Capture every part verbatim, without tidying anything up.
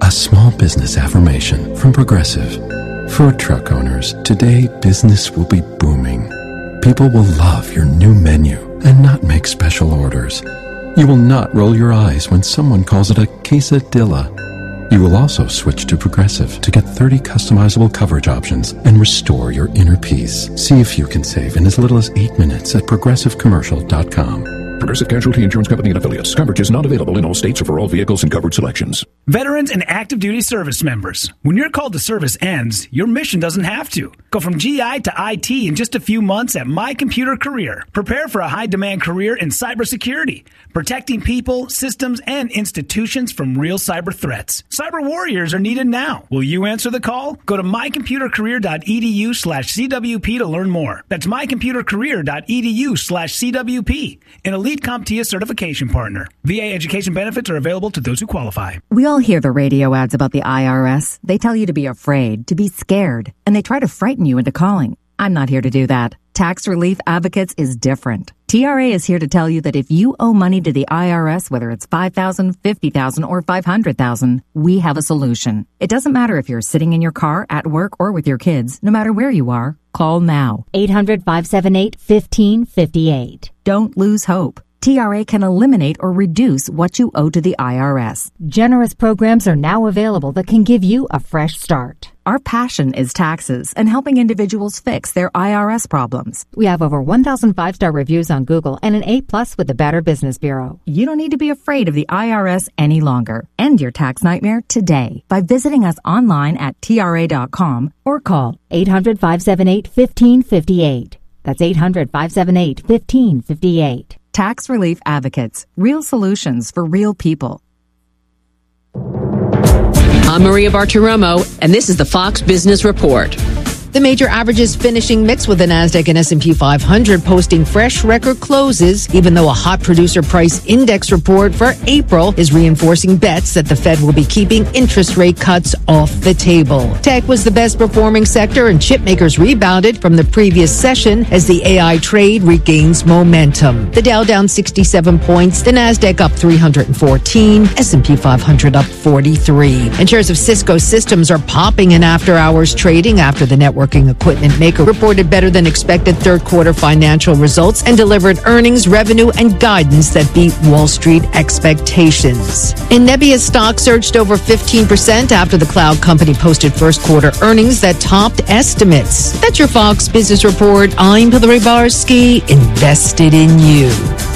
A small business affirmation from Progressive. For truck owners, today business will be booming. People will love your new menu and not make special orders. You will not roll your eyes when someone calls it a quesadilla. You will also switch to Progressive to get thirty customizable coverage options and restore your inner peace. See if you can save in as little as eight minutes at progressive commercial dot com. Progressive Casualty Insurance Company and Affiliates. Coverage is not available in all states or for all vehicles and covered selections. Veterans and active duty service members, when your call to service ends, your mission doesn't have to. Go from G I to I T in just a few months at My Computer Career. Prepare for a high-demand career in cybersecurity, protecting people, systems, and institutions from real cyber threats. Cyber warriors are needed now. Will you answer the call? Go to mycomputercareer.edu slash CWP to learn more. That's mycomputercareer.edu slash CWP. An Elite CompTIA certification partner. V A education benefits are available to those who qualify. We all hear the radio ads about the I R S. They tell you to be afraid, to be scared, and they try to frighten you into calling. I'm not here to do that. Tax Relief Advocates is different. T R A is here to tell you that if you owe money to the I R S, whether it's five thousand dollars, fifty thousand dollars, or five hundred thousand dollars, we have a solution. It doesn't matter if you're sitting in your car, at work, or with your kids. No matter where you are, call now. eight hundred, five seven eight, one five five eight. Don't lose hope. T R A can eliminate or reduce what you owe to the I R S. Generous programs are now available that can give you a fresh start. Our passion is taxes and helping individuals fix their I R S problems. We have over one thousand five-star reviews on Google and an A plus with the Better Business Bureau. You don't need to be afraid of the I R S any longer. End your tax nightmare today by visiting us online at T R A dot com or call eight hundred, five seven eight, one five five eight. That's eight hundred, five seven eight, one five five eight. Tax Relief Advocates. Real solutions for real people. I'm Maria Bartiromo, and this is the Fox Business Report. The major averages finishing mixed with the NASDAQ and S and P five hundred posting fresh record closes, even though a hot producer price index report for April is reinforcing bets that the Fed will be keeping interest rate cuts off the table. Tech was the best performing sector, and chip makers rebounded from the previous session as the A I trade regains momentum. The Dow down sixty-seven points, the NASDAQ up three hundred fourteen, S and P five hundred up forty-three. And shares of Cisco Systems are popping in after-hours trading after the network Working equipment maker reported better than expected third quarter financial results and delivered earnings, revenue, and guidance that beat Wall Street expectations. And Nebius stock surged over fifteen percent after the cloud company posted first quarter earnings that topped estimates. That's your Fox Business Report. I'm Hillary Barsky, invested in you.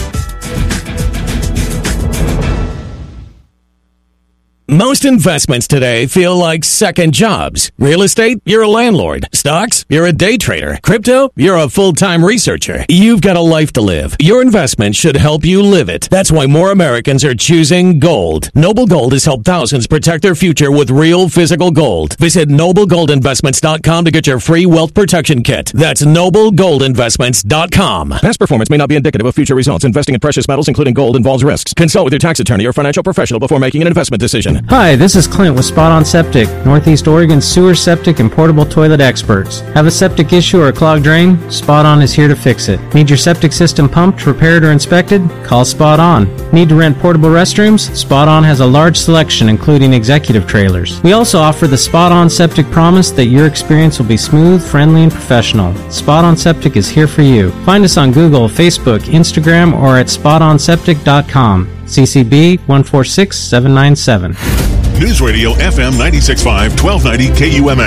Most investments today feel like second jobs. Real estate, you're a landlord. Stocks, you're a day trader. Crypto, you're a full-time researcher. You've got a life to live. Your investment should help you live it. That's why more Americans are choosing gold. Noble Gold has helped thousands protect their future with real physical gold. Visit noble gold investments dot com to get your free wealth protection kit. That's noble gold investments dot com. Past performance may not be indicative of future results. Investing in precious metals, including gold, involves risks. Consult with your tax attorney or financial professional before making an investment decision. Hi, this is Clint with Spot On Septic, Northeast Oregon's sewer, septic, and portable toilet experts. Have a septic issue or a clogged drain? Spot On is here to fix it. Need your septic system pumped, repaired, or inspected? Call Spot On. Need to rent portable restrooms? Spot On has a large selection, including executive trailers. We also offer the Spot On Septic promise that your experience will be smooth, friendly, and professional. Spot On Septic is here for you. Find us on Google, Facebook, Instagram, or at spot on septic dot com. C C B one four six seven nine seven. News Radio F M ninety-six point five, twelve ninety K U M A.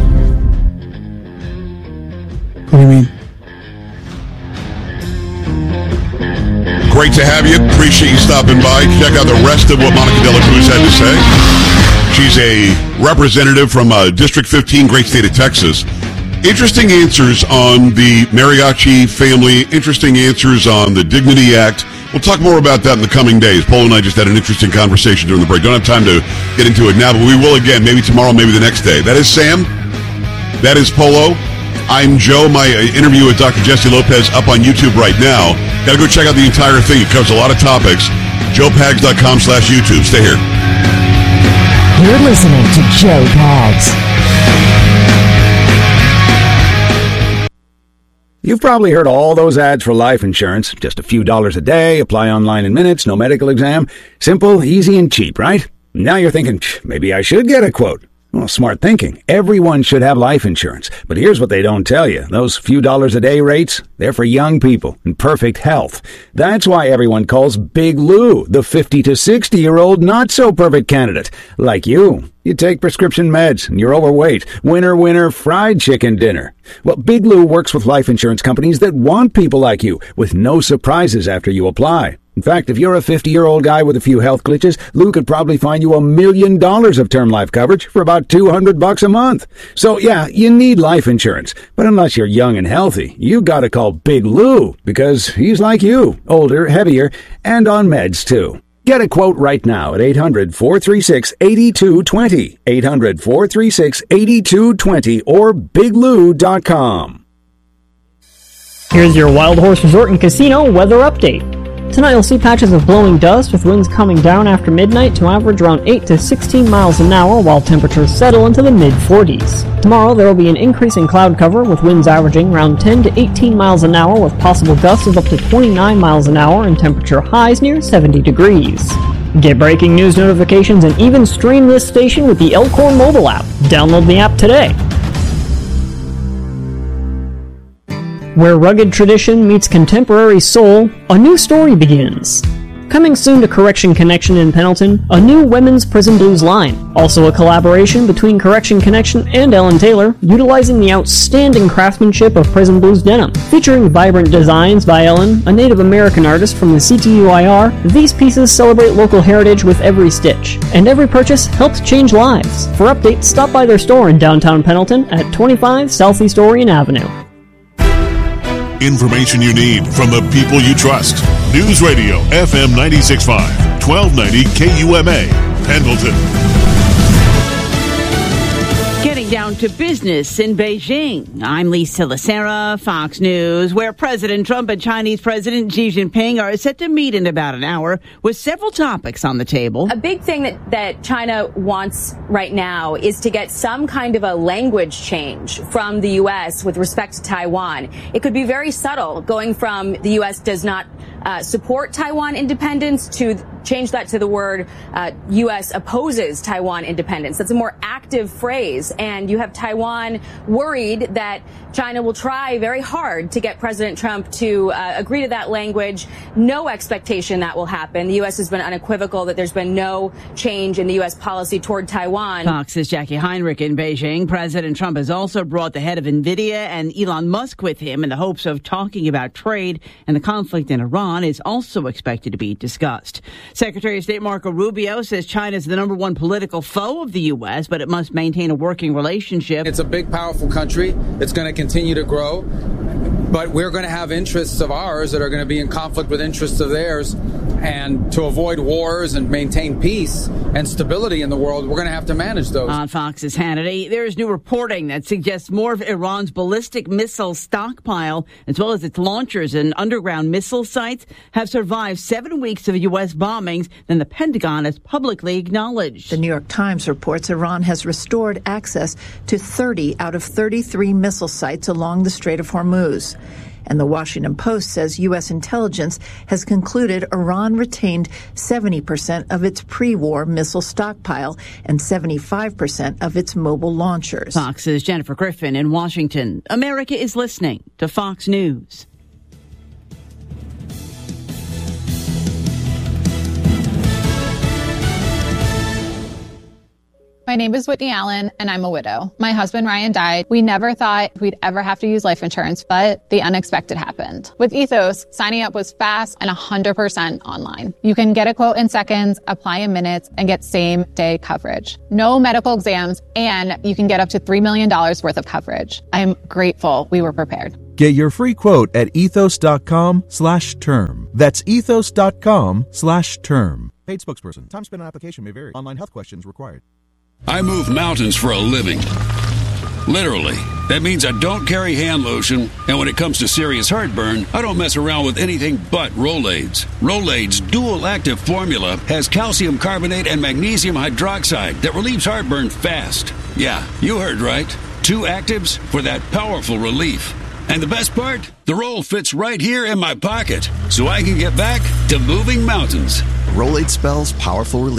What do you mean? Great to have you. Appreciate you stopping by. Check out the rest of what Monica Dela Cruz had to say. She's a representative from uh, District fifteen, great state of Texas. Interesting answers on the Mariachi family. Interesting answers on the Dignity Act. We'll talk more about that in the coming days. Polo and I just had an interesting conversation during the break. Don't have time to get into it now, but we will again, maybe tomorrow, maybe the next day. That is Sam. That is Polo. I'm Joe. My interview with Doctor Jesse Lopez up on YouTube right now. Got to go check out the entire thing. It covers a lot of topics. joe pags dot com slash YouTube. Stay here. You're listening to Joe Pags. You've probably heard all those ads for life insurance. Just a few dollars a day, apply online in minutes, no medical exam. Simple, easy, and cheap, right? Now you're thinking, maybe I should get a quote. Well, smart thinking. Everyone should have life insurance. But here's what they don't tell you. Those few dollars a day rates, they're for young people in perfect health. That's why everyone calls Big Lou the fifty to sixty-year-old not-so-perfect candidate. Like you. You take prescription meds and you're overweight. Winner, winner, fried chicken dinner. Well, Big Lou works with life insurance companies that want people like you, with no surprises after you apply. In fact, if you're a fifty-year-old guy with a few health glitches, Lou could probably find you a million dollars of term life coverage for about two hundred bucks a month. So, yeah, you need life insurance. But unless you're young and healthy, you gotta call Big Lou, because he's like you, older, heavier, and on meds, too. Get a quote right now at eight hundred, four three six, eight two two zero, eight hundred, four three six, eight two two zero, or big lou dot com. Here's your Wild Horse Resort and Casino weather update. Tonight you'll see patches of blowing dust with winds coming down after midnight to average around eight to sixteen miles an hour while temperatures settle into the mid forties. Tomorrow there will be an increase in cloud cover with winds averaging around ten to eighteen miles an hour with possible gusts of up to twenty-nine miles an hour and temperature highs near seventy degrees. Get breaking news notifications and even stream this station with the Elkhorn mobile app. Download the app today. Where rugged tradition meets contemporary soul, a new story begins. Coming soon to Correction Connection in Pendleton, a new women's prison blues line. Also a collaboration between Correction Connection and Ellen Taylor, utilizing the outstanding craftsmanship of prison blues denim. Featuring vibrant designs by Ellen, a Native American artist from the C T U I R, these pieces celebrate local heritage with every stitch. And every purchase helps change lives. For updates, stop by their store in downtown Pendleton at twenty-five Southeast Orion Avenue. Information you need from the people you trust. News Radio F M ninety-six point five, twelve ninety K U M A, Pendleton. Getting down to business in Beijing. I'm Lisa Lacera, Fox News, where President Trump and Chinese President Xi Jinping are set to meet in about an hour with several topics on the table. A big thing that, that China wants right now is to get some kind of a language change from the U S with respect to Taiwan. It could be very subtle, going from the U S does not uh, support Taiwan independence to change that to the word uh, U S opposes Taiwan independence. That's a more active phrase. And you have Taiwan worried that China will try very hard to get President Trump to uh, agree to that language. No expectation that will happen. The U S has been unequivocal that there's been no change in the U S policy toward Taiwan. Fox's Jackie Heinrich in Beijing. President Trump has also brought the head of NVIDIA and Elon Musk with him in the hopes of talking about trade, and the conflict in Iran is also expected to be discussed. Secretary of State Marco Rubio says China is the number one political foe of the U S, but it must maintain a working relationship. It's a big, powerful country. It's going to continue to grow, but we're going to have interests of ours that are going to be in conflict with interests of theirs. And to avoid wars and maintain peace and stability in the world, we're going to have to manage those. On Fox's Hannity, there is new reporting that suggests more of Iran's ballistic missile stockpile, as well as its launchers and underground missile sites, have survived seven weeks of U S bombings than the Pentagon has publicly acknowledged. The New York Times reports Iran has restored access to thirty out of thirty-three missile sites along the Strait of Hormuz. And the Washington Post says U S intelligence has concluded Iran retained seventy percent of its pre-war missile stockpile and seventy-five percent of its mobile launchers. Fox's Jennifer Griffin in Washington. America is listening to Fox News. My name is Whitney Allen, and I'm a widow. My husband, Ryan, died. We never thought we'd ever have to use life insurance, but the unexpected happened. With Ethos, signing up was fast and one hundred percent online. You can get a quote in seconds, apply in minutes, and get same-day coverage. No medical exams, and you can get up to three million dollars worth of coverage. I'm grateful we were prepared. Get your free quote at ethos.com slash term. That's ethos.com slash term. Paid spokesperson. Time spent on application may vary. Online health questions required. I move mountains for a living. Literally. That means I don't carry hand lotion, and when it comes to serious heartburn, I don't mess around with anything but Rolaids. Rolaids' dual-active formula has calcium carbonate and magnesium hydroxide that relieves heartburn fast. Yeah, you heard right. Two actives for that powerful relief. And the best part? The roll fits right here in my pocket, so I can get back to moving mountains. Rolade spells powerful relief.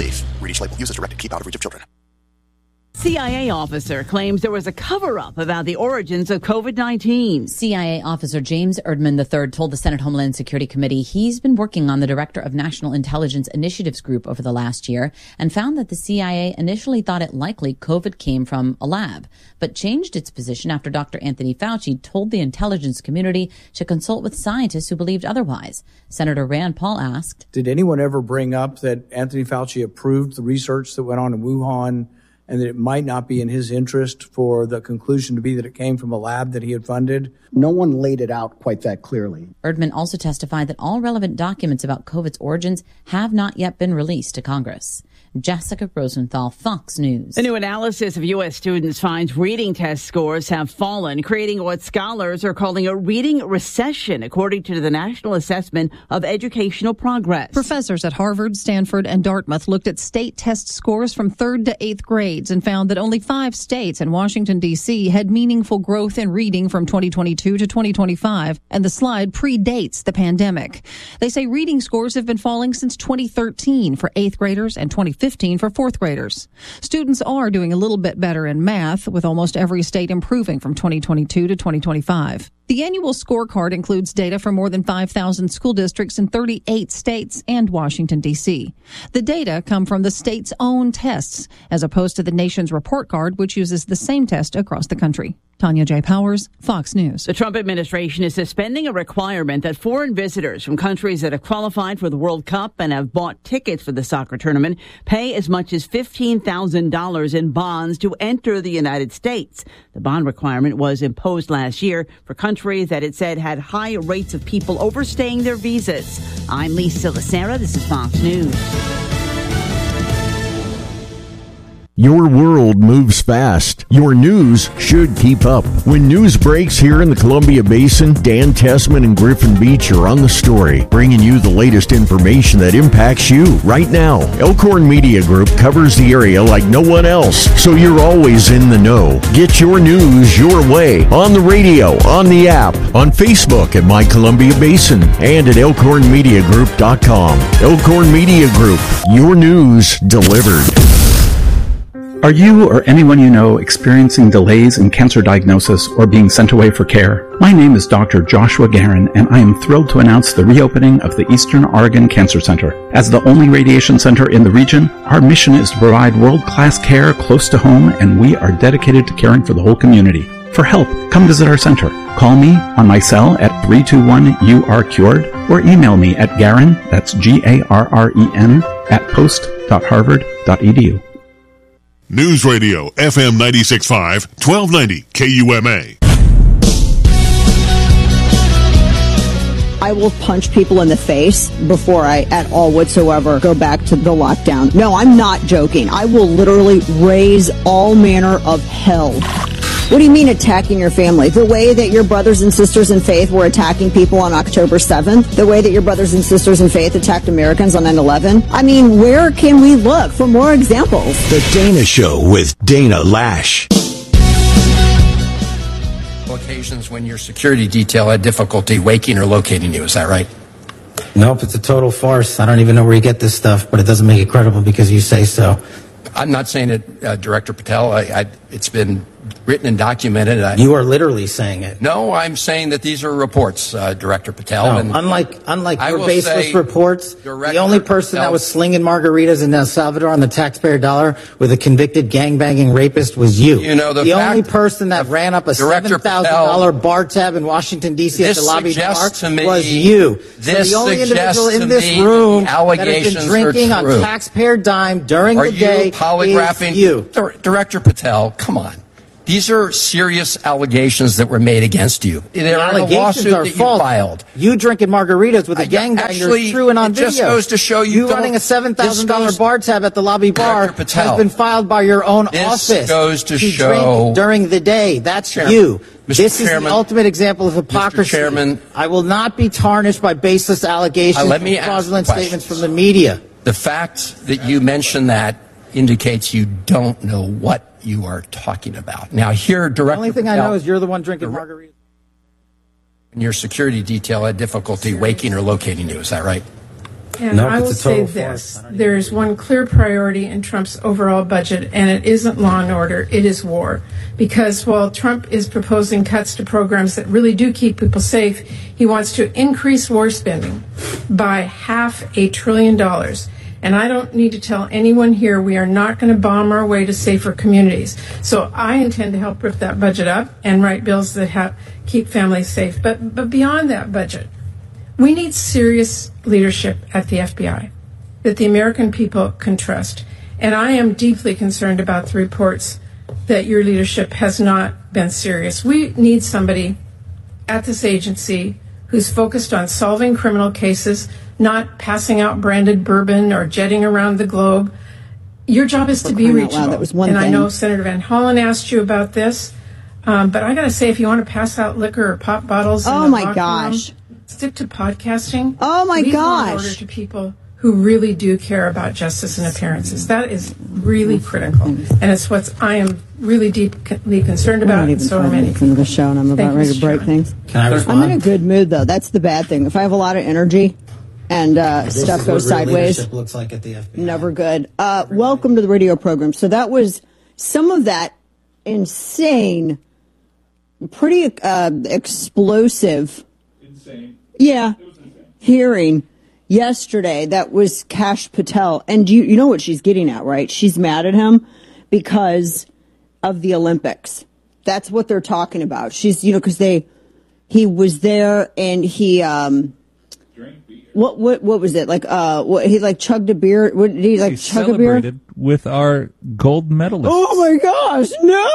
Read each label. Use as directed. Keep out of reach of children. C I A officer claims there was a cover-up about the origins of COVID nineteen. C I A officer James Erdman the third told the Senate Homeland Security Committee he's been working on the Director of National Intelligence Initiatives Group over the last year and found that the C I A initially thought it likely COVID came from a lab, but changed its position after Doctor Anthony Fauci told the intelligence community to consult with scientists who believed otherwise. Senator Rand Paul asked, Did anyone ever bring up that Anthony Fauci approved the research that went on in Wuhan and that it might not be in his interest for the conclusion to be that it came from a lab that he had funded? No one laid it out quite that clearly. Erdman also testified that all relevant documents about COVID's origins have not yet been released to Congress. Jessica Rosenthal, Fox News. A new analysis of U S students finds reading test scores have fallen, creating what scholars are calling a reading recession, according to the National Assessment of Educational Progress. Professors at Harvard, Stanford, and Dartmouth looked at state test scores from third to eighth grades and found that only five states and Washington, D C had meaningful growth in reading from twenty twenty-two to twenty twenty-five, and the slide predates the pandemic. They say reading scores have been falling since twenty thirteen for eighth graders and twenty fifteen for fourth graders. Students are doing a little bit better in math, with almost every state improving from twenty twenty-two to twenty twenty-five. The annual scorecard includes data from more than five thousand school districts in thirty-eight states and Washington, D C. The data come from the state's own tests, as opposed to the nation's report card, which uses the same test across the country. Tanya J. Powers, Fox News. The Trump administration is suspending a requirement that foreign visitors from countries that have qualified for the World Cup and have bought tickets for the soccer tournament pay as much as fifteen thousand dollars in bonds to enter the United States. The bond requirement was imposed last year for countries that it said had high rates of people overstaying their visas. I'm Lisa Lacera. This is Fox News. Your world moves fast. Your news should keep up. When news breaks here in the Columbia Basin, Dan Tessman and Griffin Beach are on the story, bringing you the latest information that impacts you right now. Elkhorn Media Group covers the area like no one else, so you're always in the know. Get your news your way on the radio, on the app, on Facebook at My Columbia Basin, and at elkhorn media group dot com. Elkhorn Media Group, your news delivered. Are you or anyone you know experiencing delays in cancer diagnosis or being sent away for care? My name is Doctor Joshua Garin, and I am thrilled to announce the reopening of the Eastern Oregon Cancer Center. As the only radiation center in the region, our mission is to provide world-class care close to home, and we are dedicated to caring for the whole community. For help, come visit our center. Call me on my cell at three two one you are cured, or email me at Garin, that's G A R R E N, at post dot harvard dot e d u. News Radio, F M ninety-six point five, twelve ninety K U M A. I will punch people in the face before I at all whatsoever go back to the lockdown. No, I'm not joking. I will literally raise all manner of hell. What do you mean attacking your family? The way that your brothers and sisters in faith were attacking people on October seventh? The way that your brothers and sisters in faith attacked Americans on nine eleven? I mean, where can we look for more examples? The Dana Show with Dana Lash. Occasions when your security detail had difficulty waking or locating you, is that right? Nope, it's a total farce. I don't even know where you get this stuff, but it doesn't make it credible because you say so. I'm not saying it, uh, Director Patel. I, I, it's been written and documented. I, you are literally saying it. No, I'm saying that these are reports, uh, Director Patel. No, and unlike unlike I your baseless say, reports, Director the only person Patel, that was slinging margaritas in El Salvador on the taxpayer dollar with a convicted gangbanging rapist was you. You know, the, the fact, only person that ran up a seven thousand dollars bar tab in Washington, D C at the lobby bar me, was you. This so the only individual in this me, room that has been drinking on taxpayer dime during are the day you polygraphing is you. Director Patel, come on. These are serious allegations that were made against you. They're the in a lawsuit are that false. You filed. You drinking margaritas with a gangbanger actually, is true and on it video. Just goes to show you, you running a seven thousand dollars bar tab at the lobby bar Patel, has been filed by your own this office. Goes to, to show drink during the day. That's Chairman, you. Mister This Chairman, is the ultimate example of hypocrisy. Mister Chairman, I will not be tarnished by baseless allegations uh, let me and fraudulent ask statements from the media. The fact that you mentioned that indicates you don't know what you are talking about. Now, here, Director The only thing Patel, I know is you're the one drinking margaritas. And your security detail had difficulty waking or locating you. Is that right? And nope, I will say this. There's one clear priority in Trump's overall budget, and it isn't law and order, it is war. Because while Trump is proposing cuts to programs that really do keep people safe, he wants to increase war spending by half a trillion dollars. And I don't need to tell anyone here we are not going to bomb our way to safer communities. So I intend to help rip that budget up and write bills that have, keep families safe. But, but beyond that budget, we need serious leadership at the F B I that the American people can trust. And I am deeply concerned about the reports that your leadership has not been serious. We need somebody at this agency who's focused on solving criminal cases, not passing out branded bourbon or jetting around the globe. Your job is to be reachable. That was one and thing. I know Senator Van Hollen asked you about this, um, but I got to say, if you want to pass out liquor or pop bottles, oh in the my locker gosh. room, stick to podcasting. Oh my Leave law and gosh. order to people who really do care about justice and appearances. That is really critical, and it's what I am really deeply concerned We're about. not And even so are five many minutes into the show, and I'm Thank about you, ready to Mister break Chairman. things. Can I respond? I'm in a good mood, though. That's the bad thing. If I have a lot of energy and uh, This stuff is goes what real sideways, leadership looks like at the F B I. never good. Uh, welcome to the radio program. So that was some of that insane, pretty uh, explosive, Insane. yeah, hearing yesterday. That was Kash Patel. And you, you know what she's getting at, right? She's mad at him because of the Olympics. That's what they're talking about. She's, you know, because they, he was there and he, um, what, what, what was it? Like, uh, what, he like chugged a beer. What, did he like He chug a beer? celebrated with our gold medalist. Oh my gosh,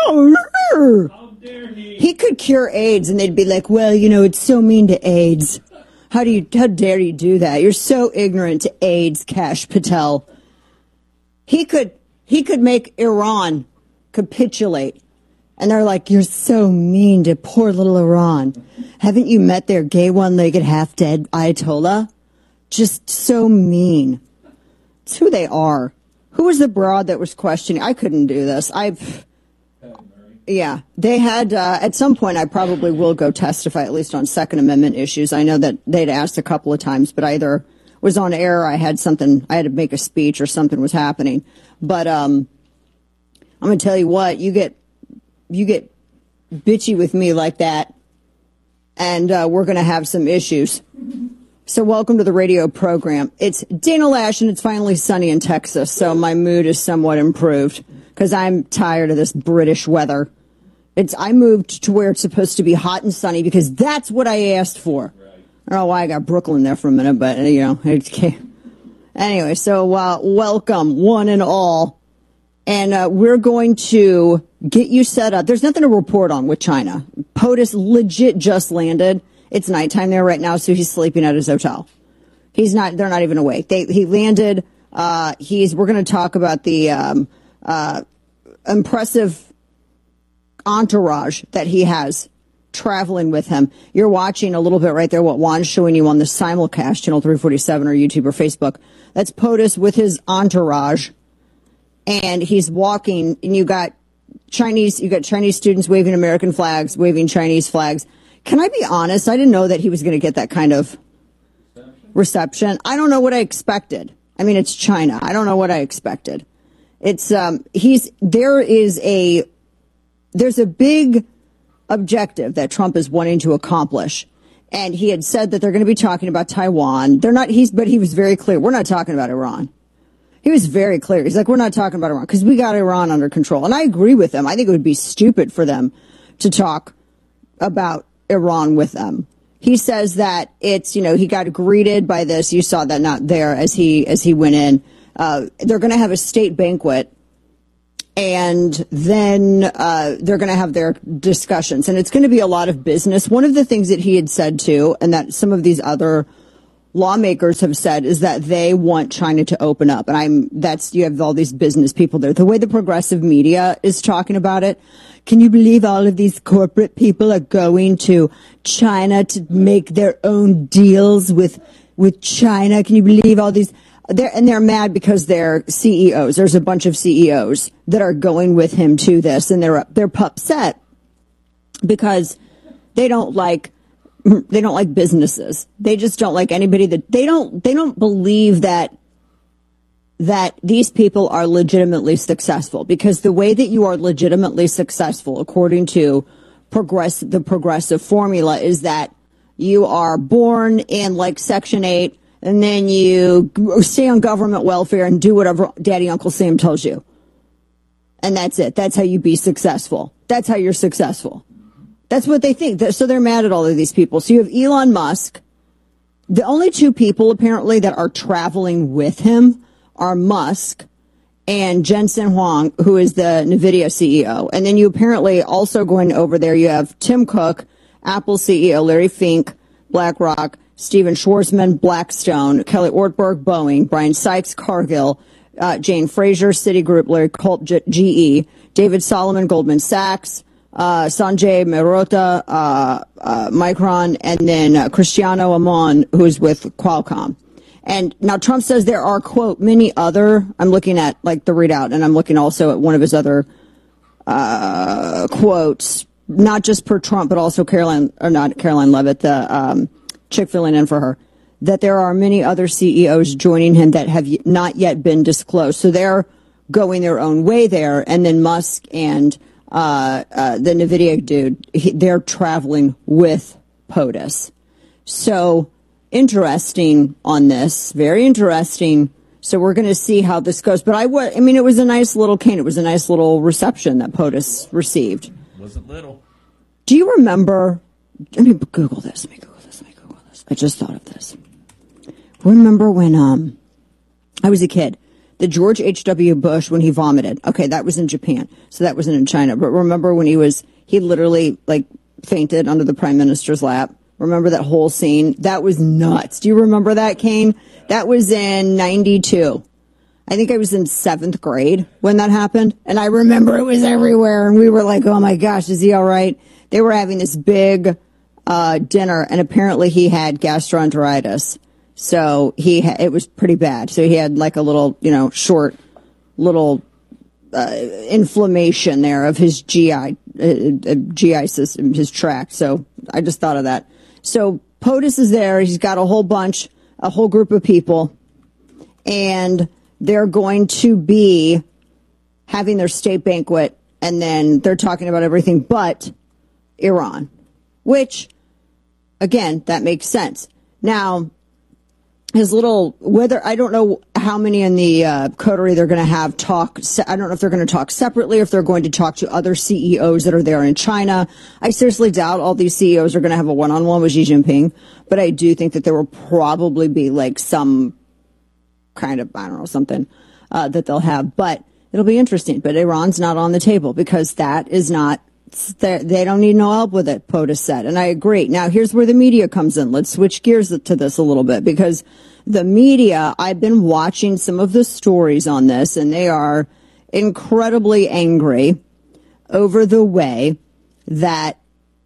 no! How dare he? He could cure AIDS, and they'd be like, "Well, you know, it's so mean to AIDS. How do you? How dare you do that? You're so ignorant to AIDS, Kash Patel." He could, he could make Iran capitulate, and they're like, "You're so mean to poor little Iran. Haven't you met their gay one-legged, half-dead Ayatollah? Just so mean." It's who they are. Who was the broad that was questioning? I couldn't do this. I, yeah, they had, uh, at some point I probably will go testify, at least on Second Amendment issues. I know that they'd asked a couple of times, but either was on air or I had something, I had to make a speech or something was happening. But, um, I'm going to tell you what, you get, you get bitchy with me like that, and, uh, we're going to have some issues. So welcome to the radio program. It's Dana Lash, and it's finally sunny in Texas, so my mood is somewhat improved because I'm tired of this British weather. It's I moved to where it's supposed to be hot and sunny because that's what I asked for. Right. I don't know why I got Brooklyn there for a minute, but, you know. It's, anyway, so uh, welcome, one and all. And uh, we're going to get you set up. There's nothing to report on with China. POTUS legit just landed. It's nighttime there right now, so he's sleeping at his hotel. He's not, they're not even awake. They, he landed, uh, he's, we're going to talk about the, um, uh, impressive entourage that he has traveling with him. You're watching a little bit right there what Juan's showing you on the simulcast, channel three forty-seven or YouTube or Facebook. That's POTUS with his entourage. And he's walking, and you got Chinese, you got Chinese students waving American flags, waving Chinese flags. Can I be honest? I didn't know that he was going to get that kind of reception. I don't know what I expected. I mean, it's China. I don't know what I expected. It's, um, he's, there is a, there's a big objective that Trump is wanting to accomplish. And he had said that they're going to be talking about Taiwan. They're not, he's, but he was very clear. We're not talking about Iran. He was very clear. He's like, we're not talking about Iran because we got Iran under control. And I agree with him. I think it would be stupid for them to talk about Iran with them. He says that it's, you know, he got greeted by this. You saw that not there as he, as he went in. Uh, they're going to have a state banquet, and then, uh, they're going to have their discussions, and it's going to be a lot of business. One of the things that he had said too, and that some of these other lawmakers have said, is that they want China to open up. And I'm, that's, you have all these business people there. The way the progressive media is talking about it, can you believe all of these corporate people are going to China to make their own deals with, with China? Can you believe all these? They're, and they're mad because they're C E Os. There's a bunch of C E Os that are going with him to this, and they're, they're upset because they don't like they don't like businesses. They just don't like anybody that they don't, they don't believe that, that these people are legitimately successful, because the way that you are legitimately successful, according to progress, the progressive formula, is that you are born in like Section eight, and then you stay on government welfare and do whatever Daddy Uncle Sam tells you. And that's it. That's how you be successful. That's how you're successful. That's what they think. So they're mad at all of these people. So you have Elon Musk. The only two people apparently that are traveling with him are Musk and Jensen Huang, who is the NVIDIA C E O. And then you apparently also going over there, you have Tim Cook, Apple C E O, Larry Fink, BlackRock, Steven Schwarzman, Blackstone, Kelly Ortberg, Boeing, Brian Sykes, Cargill, uh, Jane Fraser, Citigroup, Larry Culp, G E, David Solomon, Goldman Sachs, uh, Sanjay Mehrotra, uh, uh, Micron, and then uh, Cristiano Amon, who's with Qualcomm. And now Trump says there are, quote, many other, I'm looking at like the readout, and I'm looking also at one of his other uh, quotes, not just per Trump, but also Caroline, or not Caroline Levitt, the um, chick filling in for her, that there are many other C E Os joining him that have not yet been disclosed. So they're going their own way there. And then Musk and uh, uh, the NVIDIA dude, he, they're traveling with POTUS. So interesting on this, very interesting. So we're going to see how this goes. But I, w- I mean, it was a nice little cane. It was a nice little reception that POTUS received. Wasn't little. Do you remember? Let me Google this. Let me Google this. Let me Google this. I just thought of this. Remember when um, I was a kid? The George H W. Bush, when he vomited. Okay, that was in Japan, so that wasn't in China. But remember when he was, he literally like fainted under the prime minister's lap. Remember that whole scene? That was nuts. Do you remember that, Kane? That was in ninety-two. I think I was in seventh grade when that happened. And I remember it was everywhere. And we were like, oh my gosh, is he all right? They were having this big uh, dinner, and apparently he had gastroenteritis. So he, ha- it was pretty bad. So he had like a little, you know, short little uh, inflammation there of his G I, uh, uh, G I system, his tract. So I just thought of that. So POTUS is there. He's got a whole bunch, a whole group of people, and they're going to be having their state banquet, and then they're talking about everything but Iran, which, again, that makes sense. Now, his little, whether, I don't know how many in the uh, coterie they're going to have talk. I don't know if they're going to talk separately, if they're going to talk to other C E Os that are there in China. I seriously doubt all these C E Os are going to have a one-on-one with Xi Jinping, but I do think that there will probably be like some kind of, I don't know, something uh, that they'll have, but it'll be interesting. But Iran's not on the table because that is not, they don't need no help with it, POTUS said. And I agree. Now, here's where the media comes in. Let's switch gears to this a little bit, because the media, I've been watching some of the stories on this, and they are incredibly angry over the way that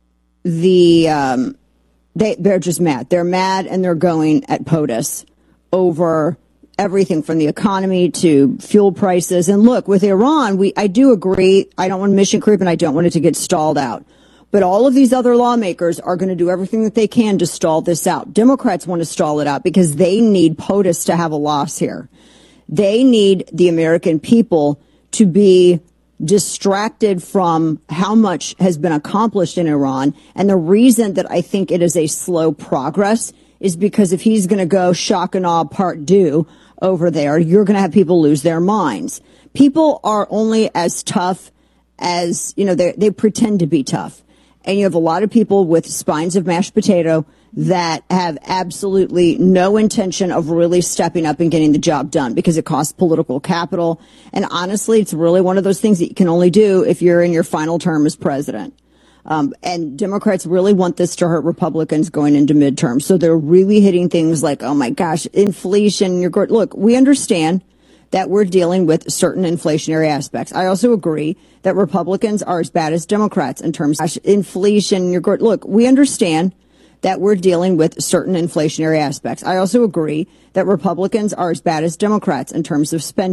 the, um, they, they're just mad. They're mad, and they're going at POTUS over everything from the economy to fuel prices. And look, with Iran, we, I do agree. I don't want mission creep, and I don't want it to get stalled out. But all of these other lawmakers are going to do everything that they can to stall this out. Democrats want to stall it out because they need POTUS to have a loss here. They need the American people to be distracted from how much has been accomplished in Iran. And the reason that I think it is a slow progress is because if he's going to go shock and awe part due over there, you're going to have people lose their minds. People are only as tough as, you know, they they pretend to be tough. And you have a lot of people with spines of mashed potato that have absolutely no intention of really stepping up and getting the job done because it costs political capital. And honestly, it's really one of those things that you can only do if you're in your final term as president. Um, and Democrats really want this to hurt Republicans going into midterms. So they're really hitting things like, oh my gosh, inflation. You're go- Look, we understand that we're dealing with certain inflationary aspects. I also agree that Republicans are as bad as Democrats in terms of inflation. You're go- Look, we understand that we're dealing with certain inflationary aspects. I also agree that Republicans are as bad as Democrats in terms of spending.